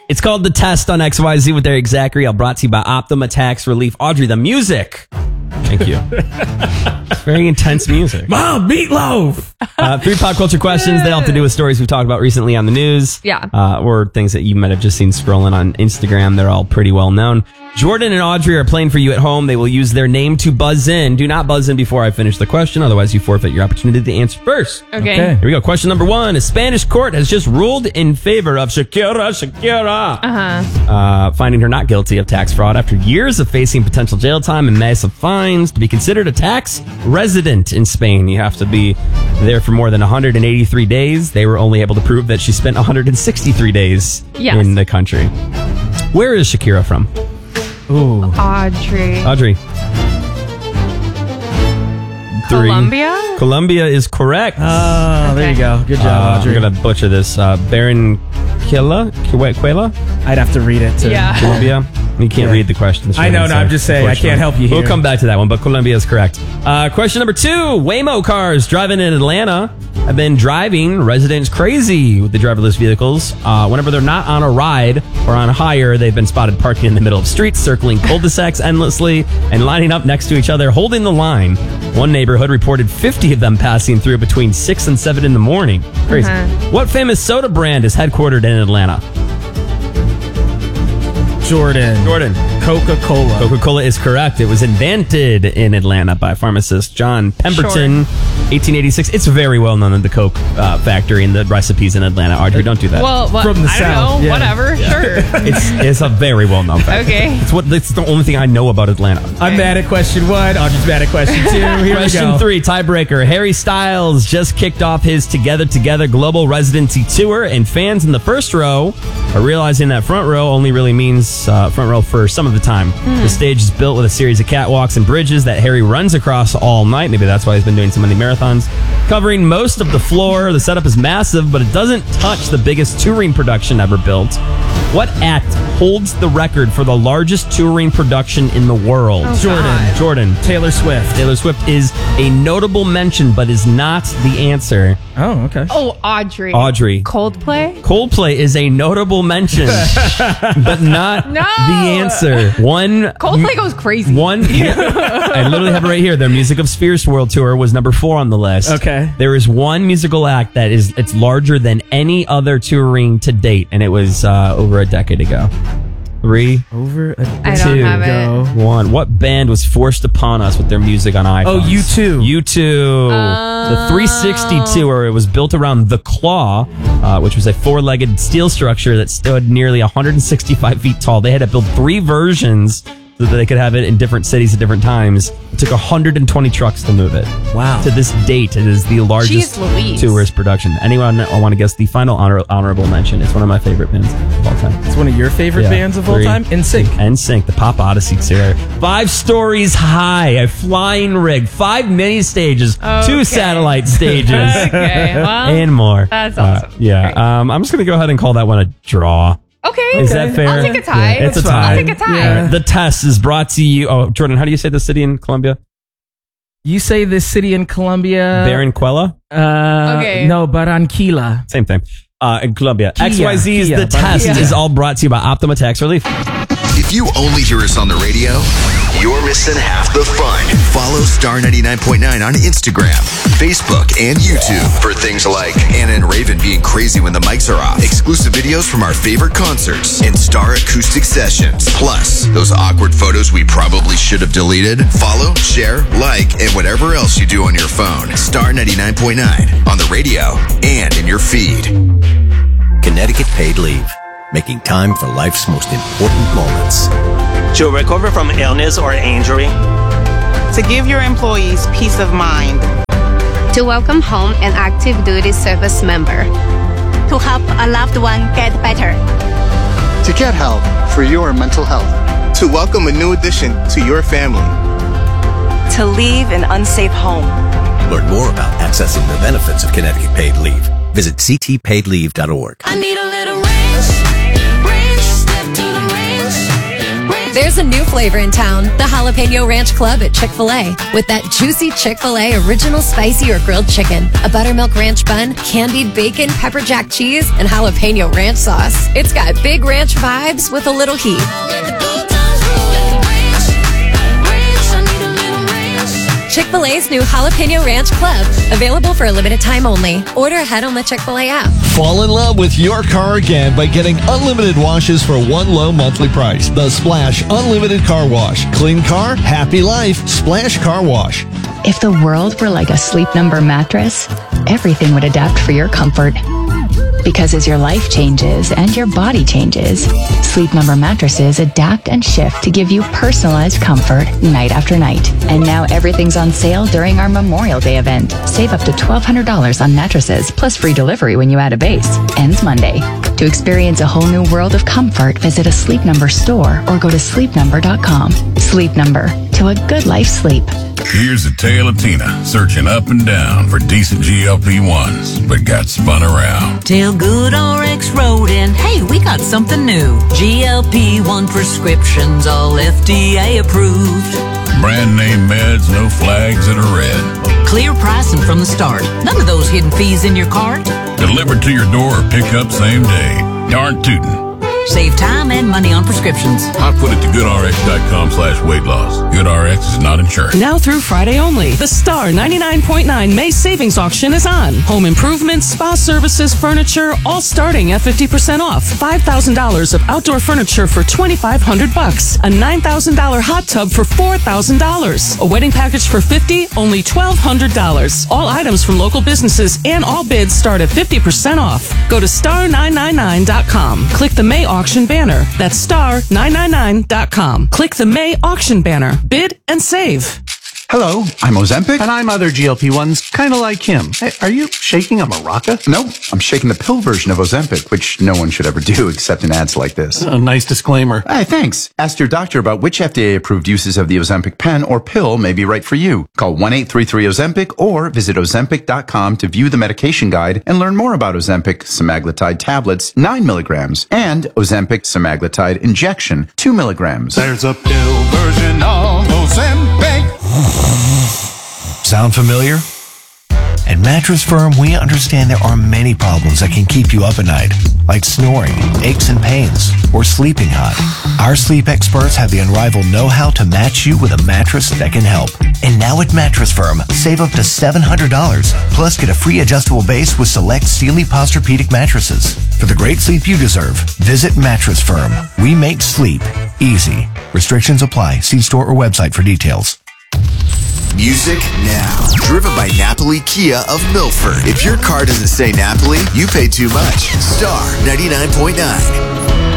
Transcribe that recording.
It's called The Test on XYZ with Eric Zachary. All brought to you by Optima Tax Relief. Audrey, the music. Thank you. It's very intense music. Mom, meatloaf! 3 pop culture questions. They all have to do with stories we've talked about recently on the news. Yeah. Or things that you might have just seen scrolling on Instagram. They're all pretty well known. Jordan and Audrey are playing for you at home. They will use their name to buzz in. Do not buzz in before I finish the question. Otherwise, you forfeit your opportunity to answer first. Okay. Here we go. Question number 1. A Spanish court has just ruled in favor of Shakira, finding her not guilty of tax fraud after years of facing potential jail time and massive fines. To be considered a tax resident in Spain, you have to be there for more than 183 days. They were only able to prove that she spent 163 days in the country. Where is Shakira from? Ooh. Audrey. 3. Colombia? Colombia is correct. Oh, there you go. Good job, Audrey. I'm going to butcher this. Barranquilla? I'd have to read it. Colombia? You can't read the questions. I know. No, I'm just saying. I can't help you here. We'll come back to that one, but Colombia is correct. Question number 2. Waymo cars driving in Atlanta have been driving residents crazy with the driverless vehicles. Whenever they're not on a ride or on hire, they've been spotted parking in the middle of streets, circling cul-de-sacs endlessly, and lining up next to each other, holding the line. One neighborhood reported 50 of them passing through between 6 and 7 in the morning. Crazy. What famous soda brand is headquartered in Atlanta? Jordan. Coca-Cola. Coca-Cola is correct. It was invented in Atlanta by pharmacist John Pemberton, 1886. It's very well known in the Coke factory and the recipes in Atlanta. Audrey, don't do that. Well, From the I South. don't know. Whatever. Sure. It's a very well known factory. Okay. It's the only thing I know about Atlanta. I'm mad at question 1. Audrey's mad at question 2. Here Question we go. 3, tiebreaker. Harry Styles just kicked off his Together Together global residency tour, and fans in the first row are realizing that front row only really means front row for some of the time. The stage is built with a series of catwalks and bridges that Harry runs across all night. Maybe that's why he's been doing so many marathons. Covering most of the floor, the setup is massive, but it doesn't touch the biggest touring production ever built. What act holds the record for the largest touring production in the world? Jordan. Taylor Swift. Taylor Swift is a notable mention, but is not the answer. Oh, okay. Oh, Audrey. Coldplay? Coldplay is a notable mention, but not the answer. Coldplay goes crazy. I literally have it right here. Their Music of Spheres World Tour was number 4 on the list. Okay. There is one musical act it's larger than any other touring to date, and it was over a decade ago. 3, over a I don't have ago. it. 1. What band was forced upon us with their music on iPhones? Oh, U2. U2. The 360 tour, it was built around The Claw, which was a 4-legged steel structure that stood nearly 165 feet tall. They had to build 3 versions so that they could have it in different cities at different times. It took 120 trucks to move it. Wow. To this date, it is the largest Jeez Louise. tourist production. Anyone want to guess the final honorable mention? It's one of my favorite bands of all time. It's one of your favorite bands of all time? NSYNC. NSYNC, the Pop Odyssey tour. 5 stories high, a flying rig, 5 mini stages, 2 satellite stages, and more. That's awesome. Yeah. I'm just going to go ahead and call that one a draw. Okay. Is that fair? I'll take a tie. Yeah, it's a tie. I'll take a tie. Yeah. The Test is brought to you. Oh, Jordan, how do you say the city in Colombia? You say this city in Colombia. Barranquilla? No, Barranquilla. Same thing. In Colombia. Kia. XYZ's The Test is all brought to you by Optima Tax Relief. If you only hear us on the radio, you're missing half the fun. Follow Star 99.9 on Instagram, Facebook, and YouTube for things like Anna and Raven being crazy when the mics are off, exclusive videos from our favorite concerts, and Star acoustic sessions. Plus, those awkward photos we probably should have deleted. Follow, share, like, and whatever else you do on your phone. Star 99.9 on the radio and in your feed. Connecticut Paid Leave, making time for life's most important moments. To recover from illness or injury. To give your employees peace of mind. To welcome home an active duty service member. To help a loved one get better. To get help for your mental health. To welcome a new addition to your family. To leave an unsafe home. Learn more about accessing the benefits of Connecticut Paid Leave. Visit ctpaidleave.org. I need a little range, step to the range. There's a new flavor in town, the Jalapeno Ranch Club at Chick-fil-A. With that juicy Chick-fil-A original spicy or grilled chicken, a buttermilk ranch bun, candied bacon, pepper jack cheese, and jalapeno ranch sauce. It's got big ranch vibes with a little heat. Chick-fil-A's new Jalapeno Ranch Club. Available for a limited time only. Order ahead on the Chick-fil-A app. Fall in love with your car again by getting unlimited washes for one low monthly price. The Splash Unlimited Car Wash. Clean car, happy life. Splash Car Wash. If the world were like a Sleep Number mattress, everything would adapt for your comfort. Because as your life changes and your body changes, Sleep Number mattresses adapt and shift to give you personalized comfort night after night. And now everything's on sale during our Memorial Day event. Save up to $1,200 on mattresses, plus free delivery when you add a base. Ends Monday. To experience a whole new world of comfort, visit a Sleep Number store or go to sleepnumber.com. Sleep Number. To a good life sleep. Here's the tale of Tina, searching up and down for decent GLP-1s, but got spun around. Tell Good RX Road and hey, we got something new. GLP-1 prescriptions, all FDA approved. Brand name meds, no flags that are red. Clear pricing from the start. None of those hidden fees in your cart. Delivered to your door or pick up same day. Darn tootin'. Save time and money on prescriptions. I put it to goodrx.com/weight loss. GoodRx is not insurance. Now through Friday only, the Star 99.9 May Savings Auction is on. Home improvements, spa services, furniture, all starting at 50% off. $5,000 of outdoor furniture for $2,500. A $9,000 hot tub for $4,000. A wedding package for $50,000, only $1,200. All items from local businesses and all bids start at 50% off. Go to star999.com. Click the May auction banner. That's star999.com. Click the May auction banner. Bid and save. Hello, I'm Ozempic. And I'm other GLP-1s, kind of like him. Hey, are you shaking a maraca? No, I'm shaking the pill version of Ozempic, which no one should ever do except in ads like this. A nice disclaimer. Hey, thanks. Ask your doctor about which FDA-approved uses of the Ozempic pen or pill may be right for you. Call 1-833-OZEMPIC or visit Ozempic.com to view the medication guide and learn more about Ozempic semaglutide tablets, 9 milligrams, and Ozempic semaglutide injection, 2 milligrams. There's a pill version of Ozempic. Sound familiar? At Mattress Firm, we understand there are many problems that can keep you up at night, like snoring, aches and pains, or sleeping hot. Our sleep experts have the unrivaled know-how to match you with a mattress that can help. And now at Mattress Firm, save up to $700, plus get a free adjustable base with select Sealy Posturepedic mattresses. For the great sleep you deserve, visit Mattress Firm. We make sleep easy. Restrictions apply. See store or website for details. Music now. Driven by Napoli Kia of Milford. If your car doesn't say Napoli, you pay too much. Star 99.9.